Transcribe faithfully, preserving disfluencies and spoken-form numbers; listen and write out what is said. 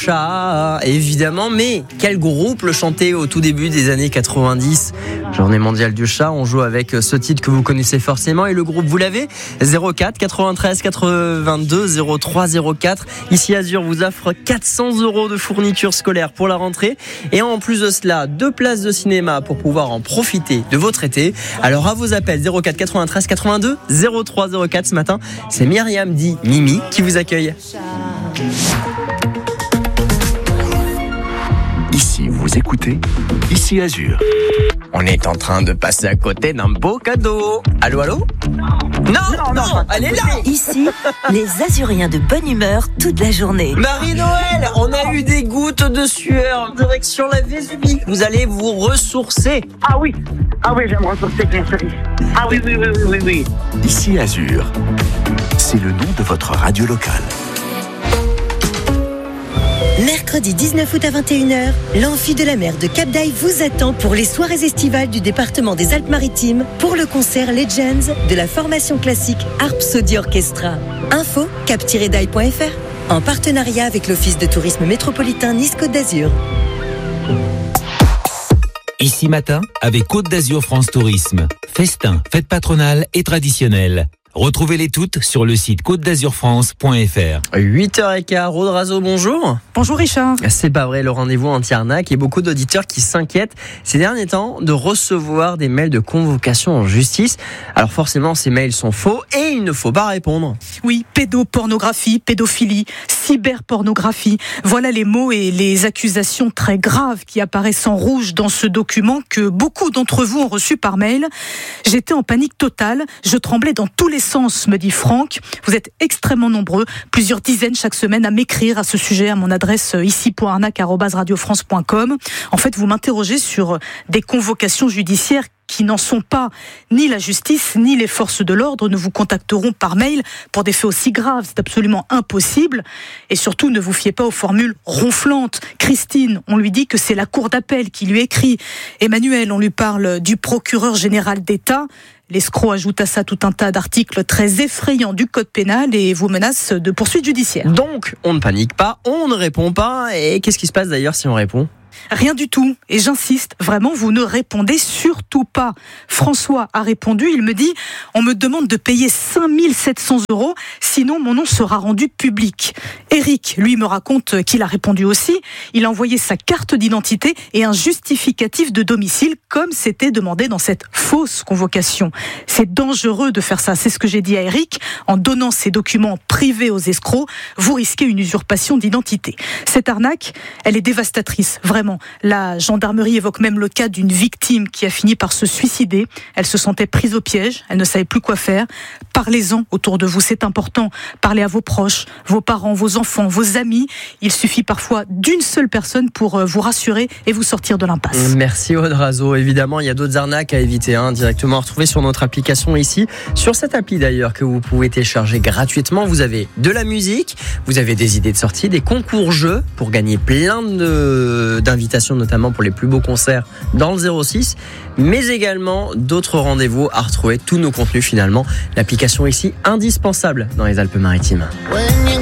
Chat, évidemment, mais quel groupe le chantait au tout début des années quatre-vingt-dix? Journée mondiale du chat, on joue avec ce titre que vous connaissez forcément et le groupe vous l'avez, zéro quatre quatre-vingt-treize quatre-vingt-deux zéro trois zéro quatre. Ici Azur vous offre quatre cents euros de fournitures scolaires pour la rentrée et en plus de cela, deux places de cinéma pour pouvoir en profiter de votre été. Alors à vos appels zéro quatre quatre-vingt-treize quatre-vingt-deux zéro trois zéro quatre ce matin, c'est Myriam dit Mimi qui vous accueille. Ici, vous écoutez, ici Azur. On est en train de passer à côté d'un beau cadeau. Allô, allô ? Non, non, non, elle est là. Ici, les Azuriens de bonne humeur toute la journée. Marie-Noël, on a eu des gouttes de sueur, direction la Vésubie. Vous allez vous ressourcer. Ah oui, ah oui, j'aime ressourcer, bien sûr. Ah oui, oui, oui, oui, oui, oui. Ici Azur, c'est le nom de votre radio locale. Mercredi dix-neuf août à vingt et une heures, l'Amphi de la mer de Cap d'Aille vous attend pour les soirées estivales du département des Alpes-Maritimes pour le concert Legends de la formation classique Rhapsody Orchestra. Info cap tiret daille point f r en partenariat avec l'Office de tourisme métropolitain Nice-Côte d'Azur. Ici matin, avec Côte d'Azur France Tourisme. Festin, fête patronale et traditionnelle. Retrouvez-les toutes sur le site côte d'azur france point f r. huit heures quinze, Aude Razo, bonjour. Bonjour Richard. C'est pas vrai, le rendez-vous anti-arnaque et beaucoup d'auditeurs qui s'inquiètent ces derniers temps de recevoir des mails de convocation en justice. Alors forcément, ces mails sont faux et il ne faut pas répondre. Oui, pédopornographie, pédophilie, cyberpornographie. Voilà les mots et les accusations très graves qui apparaissent en rouge dans ce document que beaucoup d'entre vous ont reçu par mail. J'étais en panique totale, je tremblais dans tous les sens, me dit Franck. Vous êtes extrêmement nombreux, plusieurs dizaines chaque semaine à m'écrire à ce sujet à mon adresse ici point arnaque arobase radio france point com. En fait, vous m'interrogez sur des convocations judiciaires qui n'en sont pas. Ni la justice, ni les forces de l'ordre ne vous contacteront par mail pour des faits aussi graves. C'est absolument impossible. Et surtout, ne vous fiez pas aux formules ronflantes. Christine, on lui dit que c'est la cour d'appel qui lui écrit. Emmanuel, on lui parle du procureur général d'État. L'escroc ajoute à ça tout un tas d'articles très effrayants du code pénal et vous menace de poursuites judiciaires. Donc, on ne panique pas, on ne répond pas. Et qu'est-ce qui se passe d'ailleurs si on répond ? Rien du tout. Et j'insiste, vraiment, vous ne répondez surtout pas. François a répondu, il me dit « On me demande de payer cinq mille sept cents euros, sinon mon nom sera rendu public. » Eric, lui, me raconte qu'il a répondu aussi. Il a envoyé sa carte d'identité et un justificatif de domicile, comme c'était demandé dans cette fausse convocation. C'est dangereux de faire ça, c'est ce que j'ai dit à Eric. En donnant ces documents privés aux escrocs, vous risquez une usurpation d'identité. Cette arnaque, elle est dévastatrice, vraiment. La gendarmerie évoque même le cas d'une victime qui a fini par se suicider. Elle se sentait prise au piège, elle ne savait plus quoi faire. Parlez-en autour de vous, c'est important. Parlez à vos proches, vos parents, vos enfants, vos amis. Il suffit parfois d'une seule personne pour vous rassurer et vous sortir de l'impasse. Merci Aude Razo. Évidemment, il y a d'autres arnaques à éviter, hein, directement à retrouver sur notre application ici. Sur cette appli d'ailleurs que vous pouvez télécharger gratuitement, vous avez de la musique, vous avez des idées de sortie, des concours jeux pour gagner plein de, d'invitations, notamment pour les plus beaux concerts dans le zéro six, mais également d'autres rendez-vous à retrouver, tous nos contenus finalement. L'application ici indispensable dans les Alpes-Maritimes.